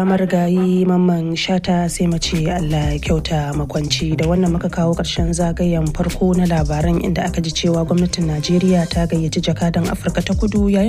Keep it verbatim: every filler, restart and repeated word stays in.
Marigayi Mamman Shata sai mace Allah ya kyauta makwanci. Da wannan muka kawo ƙarshen zagayen farko na labaran, inda aka ji cewa gwamnatin Najeriya ta gayyaci jakadan Afirka ta Kudu yayin